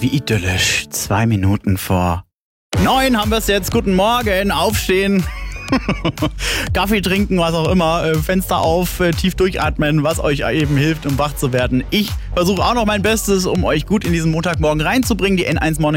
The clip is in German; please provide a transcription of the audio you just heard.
wie idyllisch. 2 Minuten vor 9 haben wir es jetzt. Guten Morgen, aufstehen. Kaffee trinken, was auch immer, Fenster auf, tief durchatmen, was euch eben hilft, um wach zu werden. Ich versuche auch noch mein Bestes, um euch gut in diesen Montagmorgen reinzubringen. Die N1 Morning